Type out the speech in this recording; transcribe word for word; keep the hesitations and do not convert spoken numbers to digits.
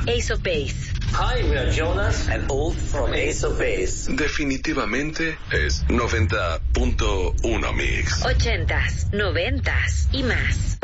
Ace of Base. Hi, we are Jonas and Ulf from Ace of Base. Definitivamente es noventa punto uno Mix. Ochentas, noventas y más.